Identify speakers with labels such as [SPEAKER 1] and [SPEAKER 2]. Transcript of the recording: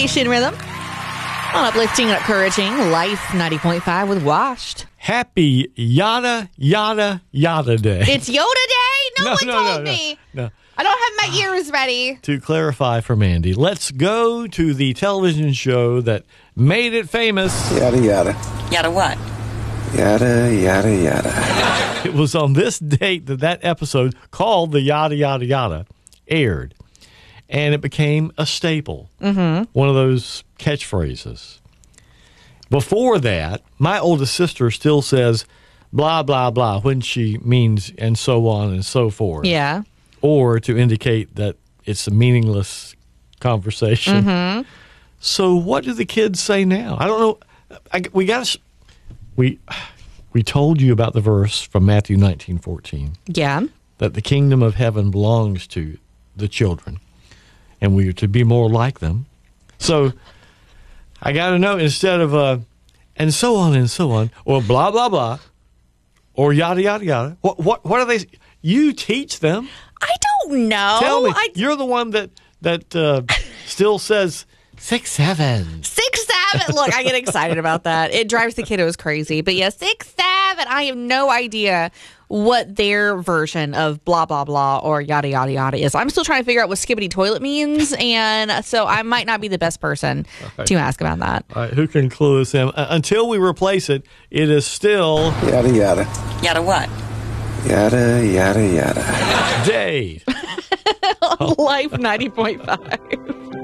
[SPEAKER 1] station rhythm. On uplifting and encouraging Life 90.5 with Washed.
[SPEAKER 2] Happy yada, yada, yada day.
[SPEAKER 1] It's Yoda Day? No one told me.
[SPEAKER 2] No.
[SPEAKER 1] I don't have my ears ready.
[SPEAKER 2] To clarify for Mandy, let's go to the television show that made it famous.
[SPEAKER 3] Yada, yada.
[SPEAKER 4] Yada what?
[SPEAKER 3] Yada, yada, yada.
[SPEAKER 2] It was on this date that episode called the Yada, Yada, Yada aired. And it became a staple. Mm-hmm. One of those catchphrases. Before that, my oldest sister still says blah, blah, blah when she means and so on and so forth.
[SPEAKER 1] Yeah.
[SPEAKER 2] Or to indicate that it's a meaningless conversation. Mm-hmm. So what do the kids say now? I don't know. We told you about the verse from Matthew 19:14.
[SPEAKER 1] Yeah.
[SPEAKER 2] That the kingdom of heaven belongs to the children. And we are to be more like them. So I got to know, instead of and so on, or blah, blah, blah, or yada, yada, yada, what are they? You teach them.
[SPEAKER 1] I don't know.
[SPEAKER 2] Tell me. You're the one that still says 6, 7.
[SPEAKER 1] 6, 7. Look, I get excited about that. It drives the kiddos crazy. But yeah, 6, 7. I have no idea what their version of blah, blah, blah or yada, yada, yada is. I'm still trying to figure out what skibbity toilet means. And so I might not be the best person to ask about that.
[SPEAKER 2] All right, who can clue us in? Until we replace it, it is still
[SPEAKER 3] Yada, yada.
[SPEAKER 4] Yada what?
[SPEAKER 3] Yada, yada, yada.
[SPEAKER 2] Dave.
[SPEAKER 1] Life 90.5.